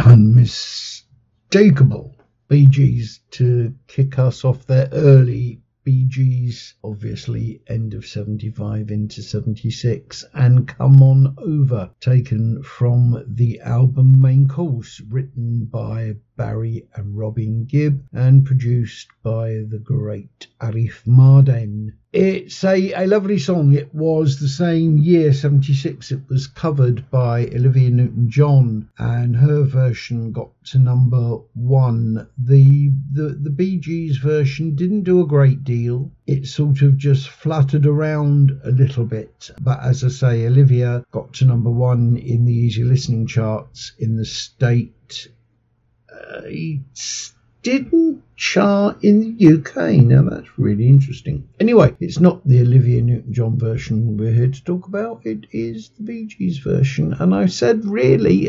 unmistakable Bee Gees to kick us off there early. Bee Gees, obviously, end of 75 into 76, and Come On Over, taken from the album Main Course, written by Barry and Robin Gibb and produced by the great Arif Mardin. It's a lovely song. It was the same year, 76, it was covered by Olivia Newton-John, and her version got to number 1. The Bee Gees version didn't do a great deal. It sort of just fluttered around a little bit. But as I say, Olivia got to number 1 in the easy listening charts in the state. It didn't chart in the UK. Now that's really interesting. Anyway, it's not the Olivia Newton-John version we're here to talk about. It is the Bee Gees version. And I said really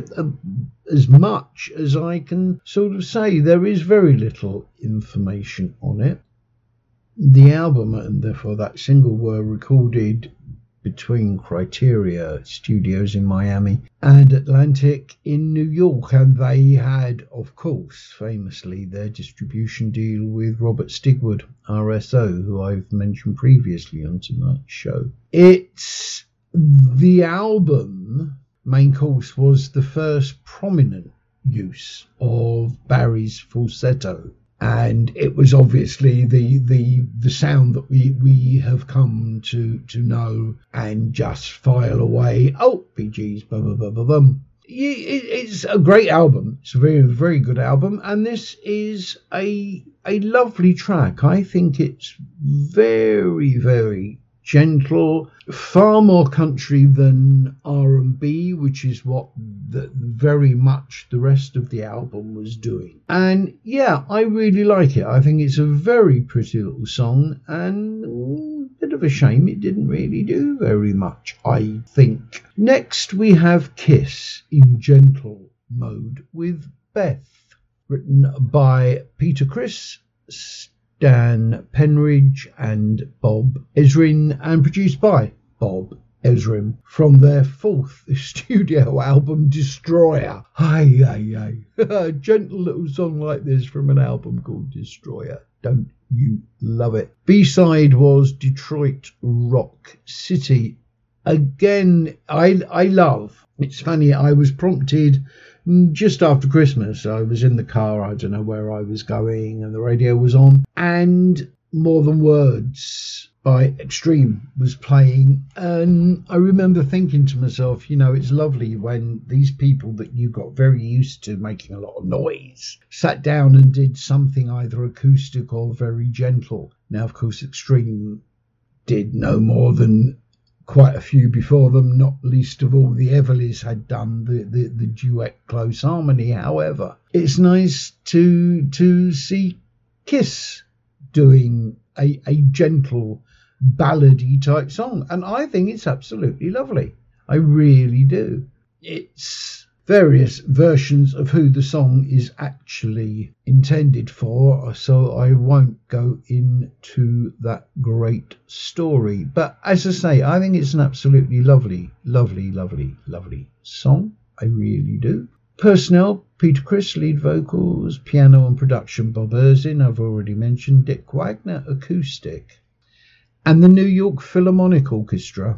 as much as I can sort of say. There is very little information on it. The album and therefore that single were recorded between Criteria Studios in Miami and Atlantic in New York, and they had, of course, famously their distribution deal with Robert Stigwood, RSO, who I've mentioned previously on tonight's show. It's the album Main Course was the first prominent use of Barry's falsetto. And it was obviously the sound that we have come to know and just file away. Oh, Bee Gees, blah, blah, blah, blah, blah. It's a great album. It's a very, very good album. And this is a lovely track. I think it's very, very gentle, far more country than R&B, which is what very much the rest of the album was doing. And yeah, I really like it. I think it's a very pretty little song, and a bit of a shame it didn't really do very much, I think. Next we have Kiss in gentle mode with Beth, written by Peter Criss, Dan Penridge and Bob Ezrin, and produced by Bob Ezrin, from their 4th studio album Destroyer. A gentle little song like this from an album called Destroyer. Don't you love it? B-side was Detroit Rock City. Again, I love. It's funny, I was prompted just after Christmas. I was in the car, I don't know where I was going, and the radio was on, and More Than Words by Extreme was playing, and I remember thinking to myself, you know, it's lovely when these people that you got very used to making a lot of noise sat down and did something either acoustic or very gentle. Now, of course, Extreme did no more than quite a few before them, not least of all the Everlys had done the duet Close Harmony. However, it's nice to see Kiss doing a gentle ballady type song, and I think it's absolutely lovely. I really do. It's various versions of who the song is actually intended for, so I won't go into that great story. But as I say, I think it's an absolutely lovely, lovely, lovely, lovely song. I really do. Personnel: Peter Criss, lead vocals, piano and production Bob Ezrin, I've already mentioned, Dick Wagner, acoustic, and the New York Philharmonic Orchestra.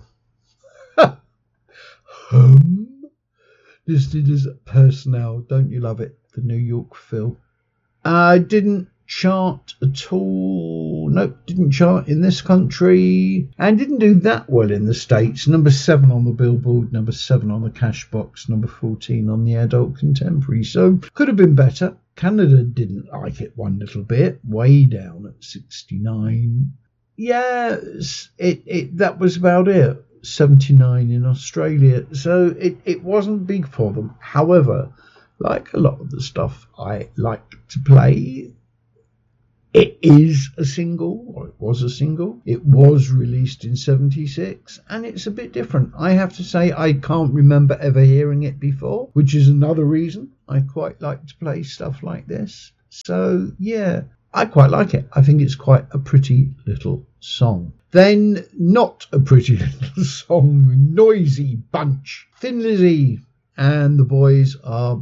Listed as personnel. Don't you love it? The New York Phil. Didn't chart at all. Nope, didn't chart in this country, and didn't do that well in the States. Number 7 on the Billboard, number 7 on the Cashbox, number 14 on the Adult Contemporary. So could have been better. Canada didn't like it one little bit, way down at 69. Yeah, that was about it. 79 in Australia, so it wasn't big for them. However, like a lot of the stuff I like to play, it is a single, or it was a single. It was released in 76, and it's a bit different. I have to say, I can't remember ever hearing it before, which is another reason I quite like to play stuff like this. So yeah, I quite like it. I think it's quite a pretty little song. Then, not a pretty little song, Noisy Bunch. Thin Lizzy and the boys are back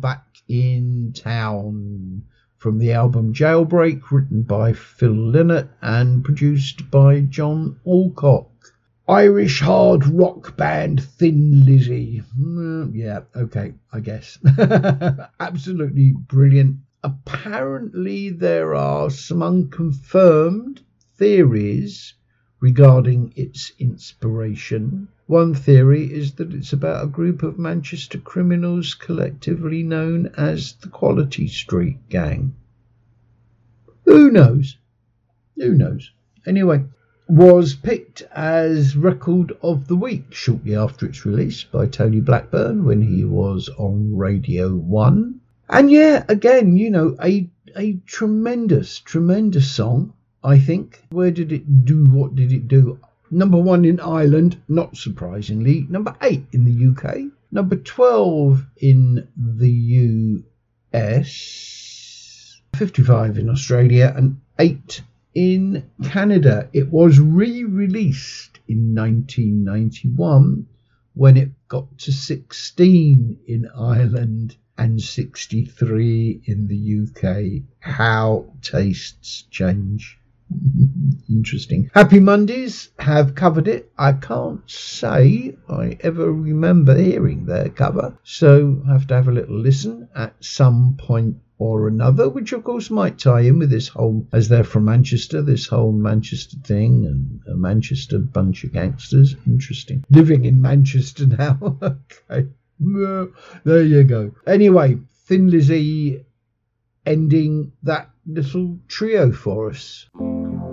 in Town from the album Jailbreak, written by Phil Lynott and produced by John Alcock. Irish hard rock band Thin Lizzy. Yeah, okay, I guess. Absolutely brilliant. Apparently there are some unconfirmed theories regarding its inspiration. One theory is that it's about a group of Manchester criminals collectively known as the Quality Street Gang. Who knows? Who knows? Anyway, was picked as Record of the Week shortly after its release by Tony Blackburn when he was on Radio 1. And yeah, again, you know, a tremendous song, I think. Where did it do? What did it do? Number 1 in Ireland, not surprisingly. Number 8 in the UK. Number 12 in the US. 55 in Australia and 8 in Canada. It was re-released in 1991 when it got to 16 in Ireland and 63 in the UK. How tastes change. Interesting. Happy Mondays have covered it. I can't say I ever remember hearing their cover, so I have to have a little listen at some point or another, which of course might tie in with this whole, as they're from Manchester, this whole Manchester thing and a Manchester bunch of gangsters. Interesting. Living in Manchester now. Okay. There you go. Anyway, Thin Lizzy ending that little trio for us.